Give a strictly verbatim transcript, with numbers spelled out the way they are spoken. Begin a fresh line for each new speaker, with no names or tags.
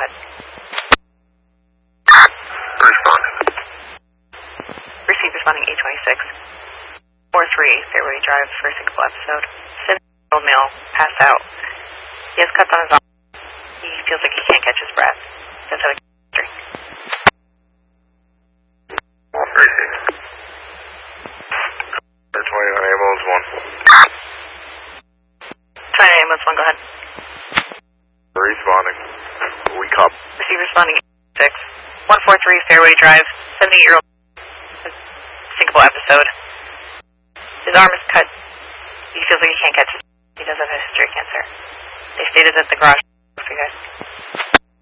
ahead.
Responding.
Receive responding eight twenty-six. four three, Fairway Drive, first single episode. seventy-year-old male, passed out. He has cuts on his arm. He feels like he can't catch his breath. That's how he history.
Receive. twenty-nine ambulance one.
twenty-nine ambulance one, go ahead.
Responding. We cop.
Receive responding six. one four three, Fairway Drive, seventy-year-old, single episode. His arm is cut. He feels like he can't catch his. He does have a history of cancer. They stated that the garage